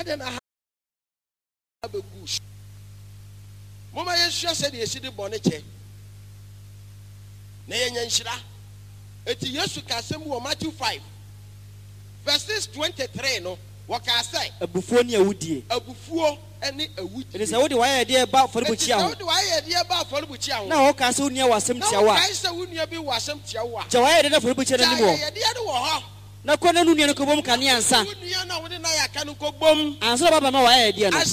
Adena have a goose. Mama, yes, said you see the bonnet. Nayanshira. It's yes to Casemu Matthew 5. Verses 23. No, what can I say? A buffonia woody. A buffo and a wood. It is a woody idea about for the butcher. What do I idea about for the butcher? No, Casunia was some Chihuahua. I said, wouldn't you be was some Chihuahua? Joanna for the butcher anymore. No, Conan Union Cobom can answer. And so, Baba, no idea.